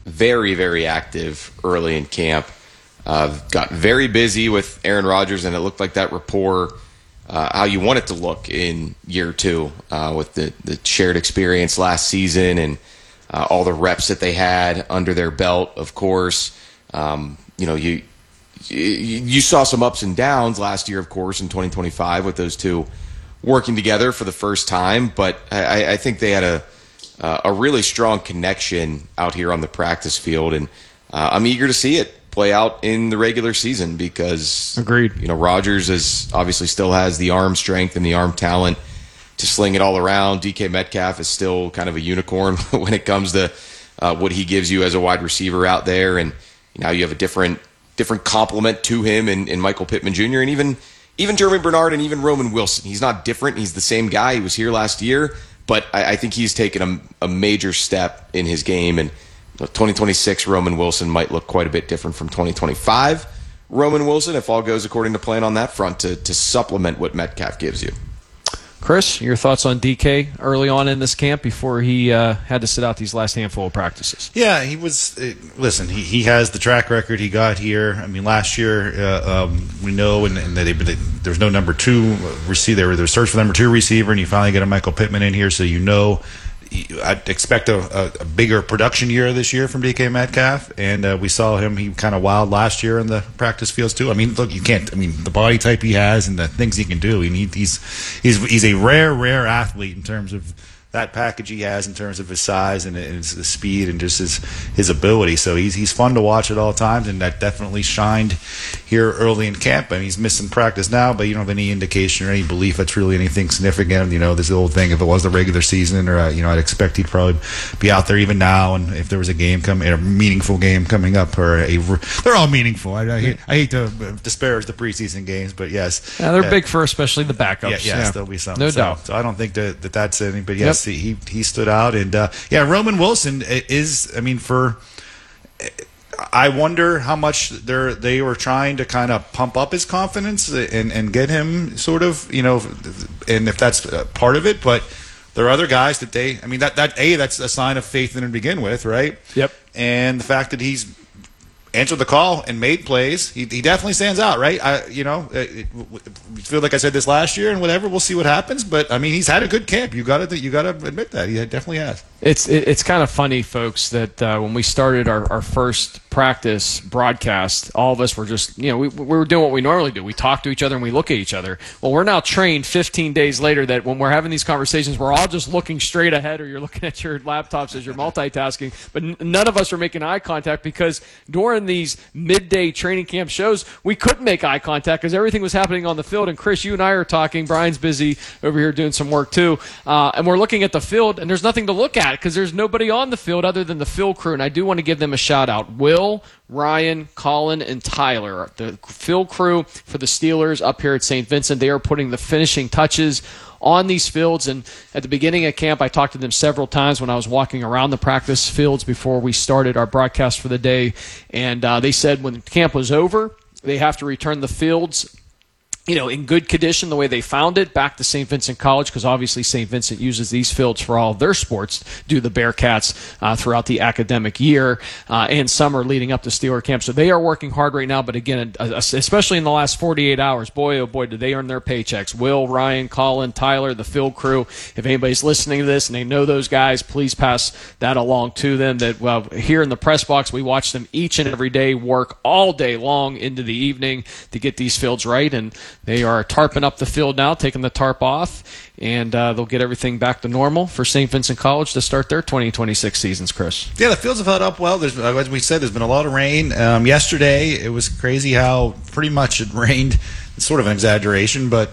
very, very active early in camp. Got very busy with Aaron Rodgers, and it looked like that rapport, how you want it to look in year two, with the shared experience last season and all the reps that they had under their belt, of course. You saw some ups and downs last year, of course, in 2025 with those two working together for the first time, but I think they had a really strong connection out here on the practice field, and I'm eager to see it play out in the regular season because agreed. Rodgers obviously still has the arm strength and the arm talent to sling it all around. DK Metcalf is still kind of a unicorn when it comes to what he gives you as a wide receiver out there, and now you have a different complement to him in Michael Pittman Jr. and even German Bernard and even Roman Wilson. He's not different. He's the same guy. He was here last year, but I think he's taken a major step in his game, and 2026 Roman Wilson might look quite a bit different from 2025 Roman Wilson if all goes according to plan on that front to supplement what Metcalf gives you. Chris, your thoughts on DK early on in this camp before he had to sit out these last handful of practices? Yeah, he was. Listen, he has the track record he got here. I mean, last year we know, and there's no number two receiver. There's search for number two receiver, and you finally get a Michael Pittman in here, so I'd expect a bigger production year this year from DK Metcalf, and we saw him. He kind of wowed last year in the practice fields too. I mean, look, you can't. I mean, the body type he has and the things he can do. He's a rare athlete in terms of that package he has in terms of his size and his speed and just his ability. So he's fun to watch at all times, and that definitely shined here early in camp. I mean, he's missing practice now, but you don't have any indication or any belief that's really anything significant. There's the old thing, if it was the regular season, or I'd expect he'd probably be out there even now, and if there was a meaningful game coming up, they're all meaningful. I hate to disparage the preseason games, but yes. Yeah, they're big for especially the backups. Yes, there'll be something. No doubt. So I don't think that's anything, but yes. He stood out, and Roman Wilson is. I mean, I wonder how much they were trying to kind of pump up his confidence and get him sort of, and if that's part of it. But there are other guys that that's a sign of faith in him to begin with, right? Yep. And the fact that he's answered the call and made plays, he definitely stands out, right? I feel like I said this last year and whatever. We'll see what happens, but I mean, he's had a good camp. You got to admit that he definitely has. It's kind of funny, folks, that when we started our first practice broadcast, all of us were just, we were doing what we normally do. We talk to each other and we look at each other. Well, we're now trained 15 days later that when we're having these conversations, we're all just looking straight ahead, or you're looking at your laptops as you're multitasking, but none of us are making eye contact because during these midday training camp shows, we couldn't make eye contact because everything was happening on the field. And Chris, you and I are talking. Brian's busy over here doing some work too. And we're looking at the field, and there's nothing to look at because there's nobody on the field other than the field crew. And I do want to give them a shout out. Will, Ryan, Colin, and Tyler, the field crew for the Steelers up here at St. Vincent. They are putting the finishing touches on these fields, and at the beginning of camp, I talked to them several times when I was walking around the practice fields before we started our broadcast for the day, and they said when camp was over, they have to return the fields in good condition, the way they found it, back to St. Vincent College, because obviously St. Vincent uses these fields for all of their sports, do the Bearcats throughout the academic year and summer leading up to Steeler camp. So they are working hard right now, but again, especially in the last 48 hours, boy, oh boy, did they earn their paychecks. Will, Ryan, Colin, Tyler, the field crew. If anybody's listening to this and they know those guys, please pass that along to them. That here in the press box, we watch them each and every day work all day long into the evening to get these fields right, and they are tarping up the field now, taking the tarp off, and they'll get everything back to normal for St. Vincent College to start their 2026 seasons, Chris. Yeah, the fields have held up well. As we said, there's been a lot of rain. Yesterday, it was crazy how pretty much it rained. It's sort of an exaggeration, but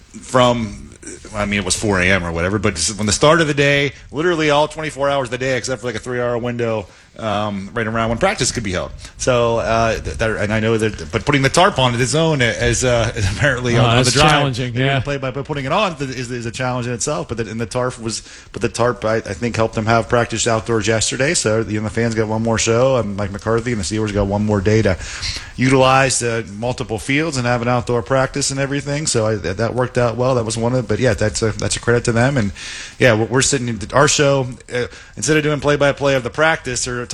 it was 4 a.m. or whatever, but when the start of the day, literally all 24 hours of the day, except for like a 3-hour window, right around when practice could be held. So, and I know that, but putting the tarp on its own is apparently on the drive. Challenging, yeah. By putting it on is a challenge in itself. But the tarp I think helped them have practice outdoors yesterday. So the fans got one more show. Mike McCarthy and the Steelers got one more day to utilize multiple fields and have an outdoor practice and everything. So that worked out well. That was one of. But yeah, that's a credit to them. And yeah, we're sitting in our show instead of doing play-by-play of the practice or